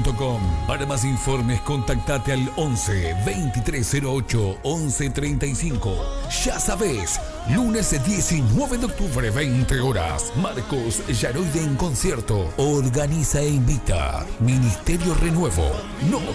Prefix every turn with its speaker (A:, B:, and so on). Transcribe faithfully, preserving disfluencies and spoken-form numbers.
A: punto com. Para más informes, contactate al once, veintitrés cero ocho, once treinta y cinco. Ya sabes, lunes diecinueve de octubre, veinte horas. Marcos Yaroide en concierto. Organiza e invita Ministerio Renuevo. No